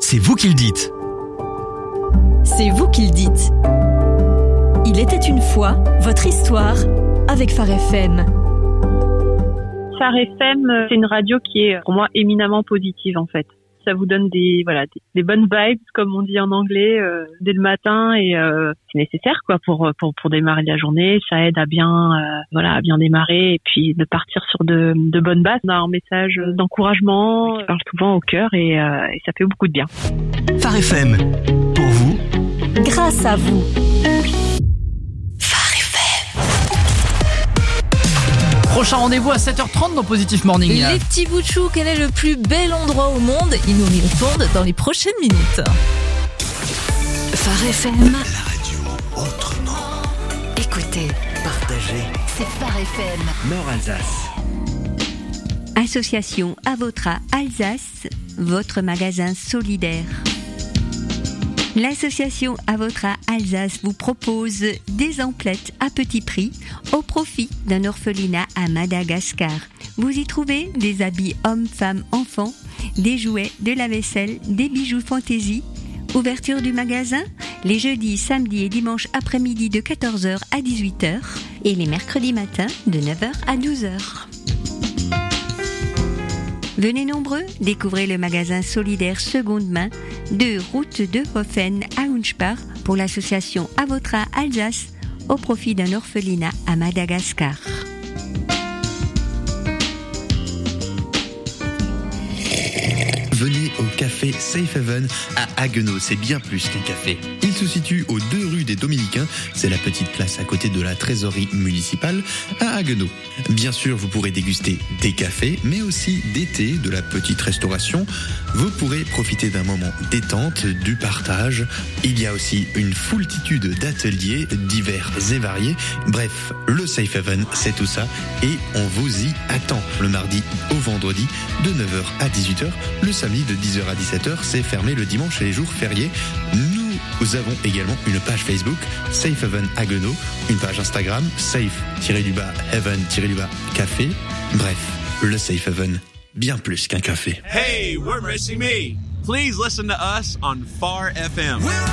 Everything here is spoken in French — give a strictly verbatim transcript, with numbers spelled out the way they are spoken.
c'est vous qui le dites. C'est vous qui le dites. Il était une fois votre histoire avec Phare F M. Phare F M, c'est une radio qui est pour moi éminemment positive en fait. Ça vous donne des voilà des, des bonnes vibes comme on dit en anglais euh, dès le matin et euh, c'est nécessaire quoi pour pour pour démarrer la journée. Ça aide à bien euh, voilà à bien démarrer et puis de partir sur de de bonnes bases. On a un message d'encouragement qui parle souvent au cœur et, euh, et ça fait beaucoup de bien. Phare F M, pour vous, grâce à vous. Prochain rendez-vous à sept heures trente dans Positif Morning. Les petits bouts de chou, quel est le plus bel endroit au monde? Ils nous y répondent dans les prochaines minutes. Phare F M. la radio autrement. Écoutez, Partagez. c'est Phare F M. Nord Alsace. Association Avotra Alsace, votre magasin solidaire. L'association Avotra Alsace vous propose des emplettes à petit prix au profit d'un orphelinat à Madagascar. Vous y trouvez des habits hommes, femmes, enfants, des jouets, de la vaisselle, des bijoux fantaisie. Ouverture du magasin les jeudis, samedis et dimanches après-midi de quatorze heures à dix-huit heures et les mercredis matins de neuf heures à douze heures. Venez nombreux, découvrez le magasin solidaire seconde main de route de Hoffen à Unspar pour l'association Avotra Alsace au profit d'un orphelinat à Madagascar. Venez au café Safe Haven à Haguenau, c'est bien plus qu'un café. Il se situe aux deux rues des Dominicains, c'est la petite place à côté de la trésorerie municipale à Haguenau. Bien sûr, vous pourrez déguster des cafés, mais aussi des thés, de la petite restauration. Vous pourrez profiter d'un moment détente, du partage. Il y a aussi une foultitude d'ateliers divers et variés. Bref, le Safe Haven, c'est tout ça et on vous y attend. Le mardi au vendredi de neuf heures à dix-huit heures, le samedi de dix heures à dix-sept heures, c'est fermé le dimanche et les jours fériés. Nous avons également une page Facebook, Safe Haven Haguenau, une page Instagram, safe-haven-café. Bref, le Safe Haven, bien plus qu'un café. Hey, we're missing me. Please listen to us on Phare F M.